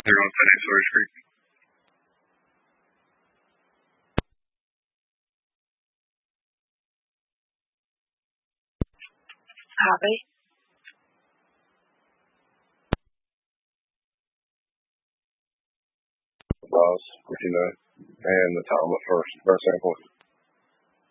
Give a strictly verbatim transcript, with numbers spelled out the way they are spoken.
They're on FedEx Storage Creek. Copy. Boss, what you know, and the time of first, first sample.